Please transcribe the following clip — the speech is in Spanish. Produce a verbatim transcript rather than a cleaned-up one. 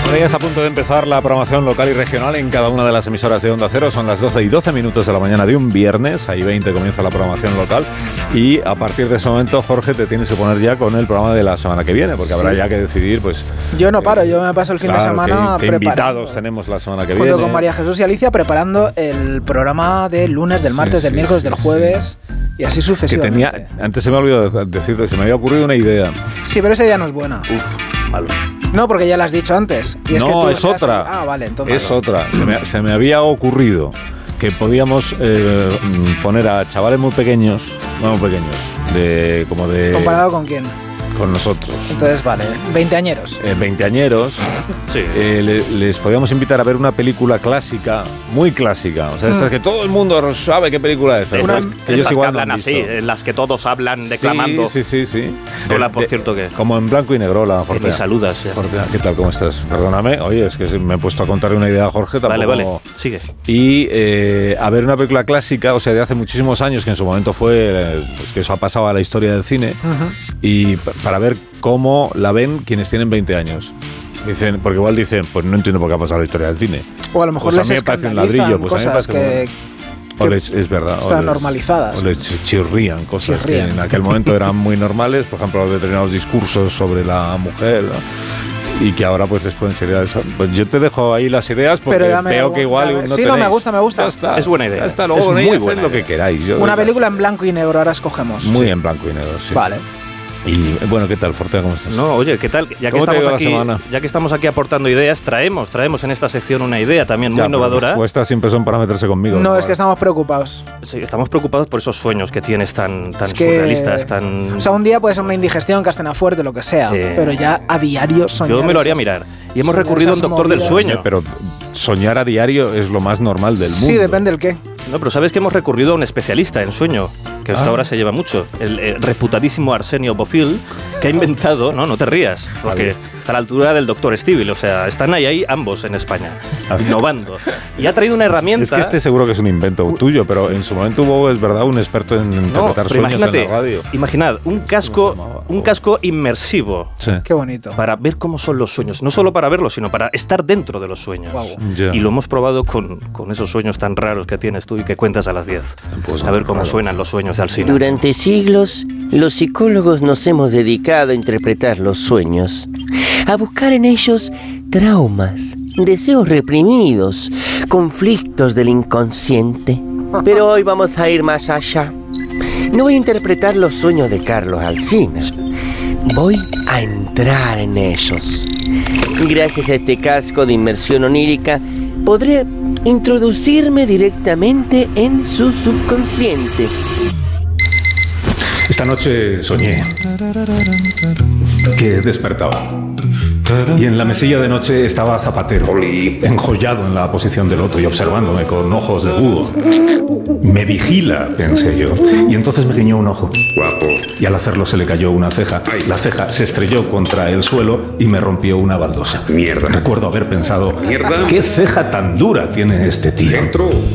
Bueno, ya está a punto de empezar la programación local y regional en cada una de las emisoras de Onda Cero. Son las doce y doce minutos de la mañana de un viernes. Ahí veinte comienza la programación local. Y a partir de ese momento, Jorge, te tienes que poner ya con el programa de la semana que viene, porque sí. Habrá ya que decidir, pues... Yo no paro, eh, yo me paso el fin claro, de semana ¿qué, qué preparando. invitados tenemos la semana que junto viene? Junto con María Jesús y Alicia, preparando el programa del lunes, del martes, sí, del sí, miércoles, sí, del jueves, sí. Y así sucesivamente. Que tenía, antes se me ha olvidado decirte, se me había ocurrido una idea. Sí, pero esa idea no es buena. Uf, malo. No, porque ya la has dicho antes. Y es no, que tú es otra. Ah, vale, entonces. Es otra. Se me, se me había ocurrido que podíamos eh, poner a chavales muy pequeños, no muy pequeños, de como de... ¿Comparado con quién? Con nosotros. Entonces, vale, veinteañeros. Eh, veinteañeros. Sí. Eh, le, les podíamos invitar a ver una película clásica, muy clásica. O sea, estas mm. que todo el mundo sabe qué película es. Pero una, es, que ellos igual que hablan no así, en las que todos hablan declamando. Sí, sí, sí. sí. Hola, por de, cierto, que... Como en blanco y negro, la Fortea. Que me saludas. Ya. Fortea, ¿qué tal? ¿Cómo estás? Perdóname. Oye, es que me he puesto a contarle una idea a Jorge. Tampoco... Vale, vale. Sigue. Y eh, a ver una película clásica, o sea, de hace muchísimos años, que en su momento fue, pues que eso ha pasado a la historia del cine, uh-huh. y p- para ver cómo la ven quienes tienen veinte años. Dicen, porque igual dicen, pues no entiendo por qué ha pasado la historia del cine. O a lo mejor pues les a mí me parece un ladrillo, pues a mí me parece que, que o les, es verdad. Están o les, normalizadas. O les chirrían cosas chirrían. que en aquel momento eran muy normales, por ejemplo, determinados discursos sobre la mujer, ¿no? Y que ahora pues les pueden ser eso. Pues yo te dejo ahí las ideas porque veo algún, que igual no sí, tenéis. no, me gusta, me gusta. Ya está, es buena idea. Ya está, luego es muy buena lo que queráis. Yo una película en blanco y negro, ahora escogemos. Muy sí. en blanco y negro, sí. Vale. Y bueno, ¿qué tal, Fortea? ¿Cómo estás? No, oye, ¿qué tal? Ya que, estamos aquí, ya que estamos aquí aportando ideas, traemos, traemos en esta sección una idea también ya, muy innovadora. Pues estas siempre son para meterse conmigo. No, ¿no? es que estamos preocupados. Sí, estamos preocupados por esos sueños que tienes tan, tan es que, surrealistas, tan... O sea, un día puede ser una indigestión, castena fuerte, lo que sea, eh, pero ya a diario soñar... Yo me lo haría mirar. Y hemos recurrido a un doctor movidas. del sueño. Sí, pero soñar a diario es lo más normal del mundo. Sí, depende del qué. No, pero ¿sabes que hemos recurrido a un especialista en sueño? Que hasta ah. ahora se lleva mucho. El eh, reputadísimo Arsenio Bofill, que ha inventado... No, no te rías, porque está a la altura del doctor Stivel. O sea, están ahí, ahí ambos en España, innovando. Y ha traído una herramienta... Es que este seguro que es un invento tuyo, pero en su momento hubo, es verdad, un experto en interpretar no, sueños en la radio. Imaginad, un casco, un casco inmersivo. Sí. Qué bonito. Para ver cómo son los sueños. No solo para verlos, sino para estar dentro de los sueños. Wow. Yeah. Y lo hemos probado con, con esos sueños tan raros que tienes tú y que cuentas a las diez. Pues a ver cómo raro. suenan los sueños de Alsina. Durante siglos, los psicólogos nos hemos dedicado a interpretar los sueños, a buscar en ellos traumas, deseos reprimidos, conflictos del inconsciente. Pero hoy vamos a ir más allá. No voy a interpretar los sueños de Carlos Alsina. Voy a entrar en ellos. Gracias a este casco de inmersión onírica, podré introducirme directamente en su subconsciente. Esta noche soñé que despertaba. Y en la mesilla de noche estaba Zapatero, enjollado en la posición del otro y observándome con ojos de búho. Me vigila, pensé yo. Y entonces me guiñó un ojo. Guapo. Y al hacerlo se le cayó una ceja. La ceja se estrelló contra el suelo y me rompió una baldosa. Mierda. Recuerdo haber pensado, Mierda. ¿qué ceja tan dura tiene este tío? Dentro.